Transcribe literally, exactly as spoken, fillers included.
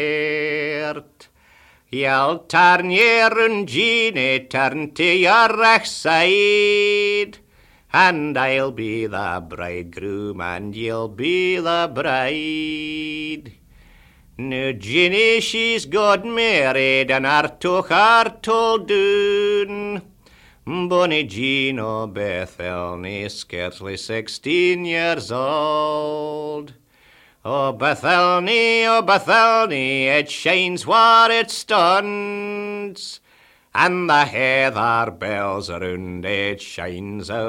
You'll turn your own Jeannie, turn to your right side, and I'll be the bridegroom, and you'll be the bride. Now Jeannie, she's got married, and her took her told doon. Bonnie Jean o' Bethelny, scarcely sixteen years old. Oh, Bethelny, oh, Bethelny, it shines where it stands, and the heather bells around it shines out.